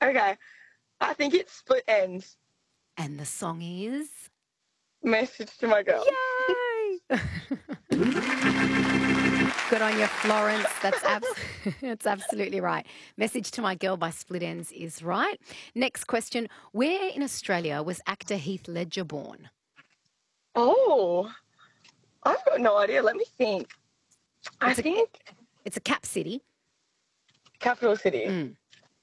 Okay. I think it's Split Ends. And the song is? Message to My Girl. Yay! Good on you, Florence. That's absolutely right. Message to My Girl by Split Ends is right. Next question. Where in Australia was actor Heath Ledger born? Oh, I've got no idea. Let me think. I think it's a cap city. Capital City.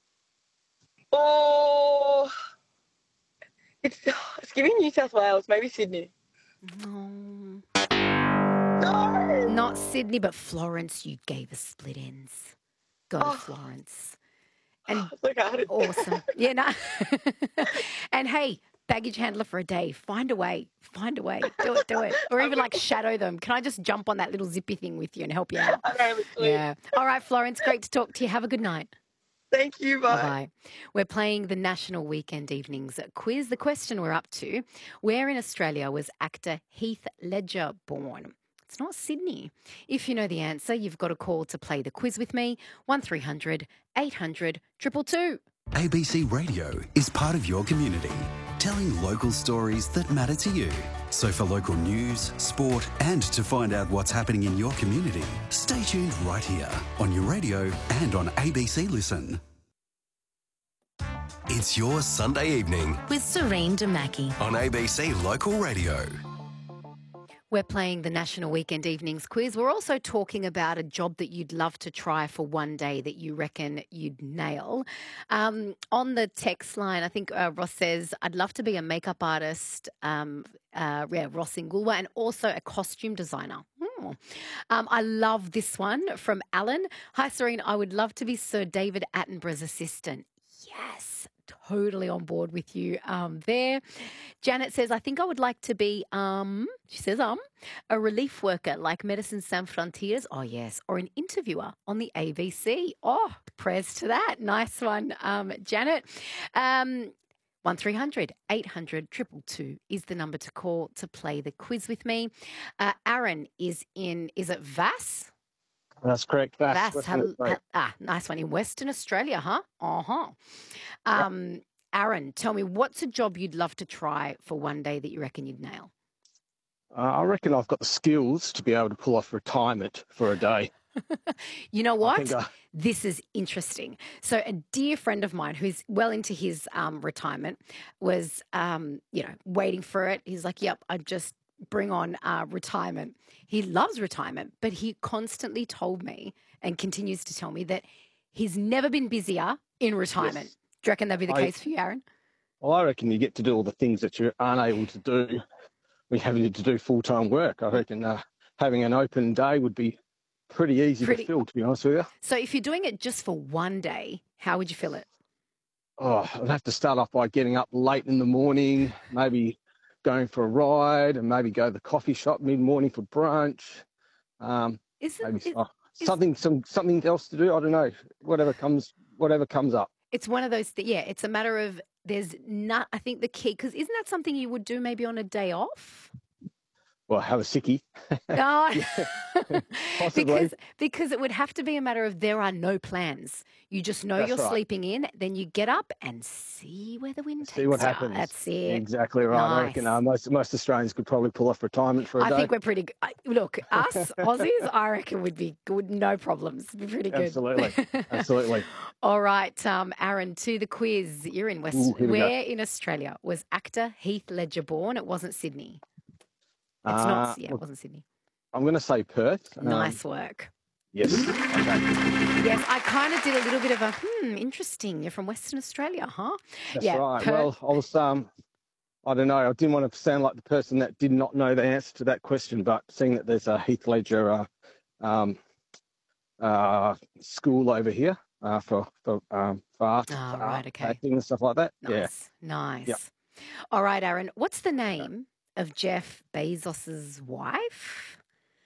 Oh, it's giving New South Wales, maybe Sydney. No. No. Not Sydney, but Florence. You gave us Split Ends. Go Florence. And look at it. Awesome. Yeah, no. And hey, baggage handler for a day. Find a way. Do it. Or even like shadow them. Can I just jump on that little zippy thing with you and help you out? I know, literally. Yeah. All right, Florence, great to talk to you. Have a good night. Thank you. Bye. Bye-bye. We're playing the National Weekend Evenings quiz. The question we're up to, where in Australia was actor Heath Ledger born? It's not Sydney. If you know the answer, you've got a call to play the quiz with me, 1300 800 222. ABC Radio is part of your community, telling local stories that matter to you. So for local news, sport and to find out what's happening in your community, stay tuned right here on your radio and on ABC Listen. It's your Sunday evening with Serene Demaki on ABC Local Radio. We're playing the National Weekend Evenings quiz. We're also talking about a job that you'd love to try for one day that you reckon you'd nail. On the text line, I think Ross says, I'd love to be a makeup artist, Ross in Goolwa, and also a costume designer. I love this one from Alan. Hi, Serene. I would love to be Sir David Attenborough's assistant. Yes, totally on board with you there. Janet says, I think I would like to be, she says, a relief worker like Medicine Sans Frontiers. Oh, yes. Or an interviewer on the ABC. Oh, prayers to that. Nice one, Janet. 1300 800 222 is the number to call to play the quiz with me. Aaron is it Vass? That's correct. Vass. Nice one. In Western Australia, huh? Aaron, tell me, what's a job you'd love to try for one day that you reckon you'd nail? I reckon I've got the skills to be able to pull off retirement for a day. You know what? This is interesting. So a dear friend of mine who's well into his retirement was, waiting for it. He's like, yep, I just bring on retirement. He loves retirement, but he constantly told me and continues to tell me that he's never been busier in retirement. Yes. Do you reckon that'd be the case for you, Aaron? Well, I reckon you get to do all the things that you aren't able to do when you're having to do full-time work. I reckon having an open day would be pretty easy to fill, to be honest with you. So if you're doing it just for one day, how would you fill it? Oh, I'd have to start off by getting up late in the morning, maybe going for a ride, and maybe go to the coffee shop mid-morning for brunch. Something else to do. I don't know. Whatever comes up. It's one of those. It's a matter of there's not. I think the key, because isn't that something you would do maybe on a day off? Well, have a sickie. Oh, possibly. Because it would have to be a matter of there are no plans. You just know you're sleeping in, then you get up and see where the wind takes you. See what happens. That's it. Exactly right. Nice. I reckon most Australians could probably pull off retirement for a day. I think we're pretty good. Look, us Aussies, I reckon would be good, no problems. Be pretty good. Absolutely. All right, Aaron, to the quiz. You're in Where in Australia was actor Heath Ledger born? It wasn't Sydney. It's not. Yeah, it wasn't Sydney. I'm going to say Perth. Nice work. Yes. Okay. Yes, I kind of did a little bit of a interesting. You're from Western Australia, huh? That's right. Well, I was I don't know. I didn't want to sound like the person that did not know the answer to that question, but seeing that there's a Heath Ledger school over here for art, acting and stuff like that. Nice. Yep. All right, Aaron. What's the name of Jeff Bezos's wife?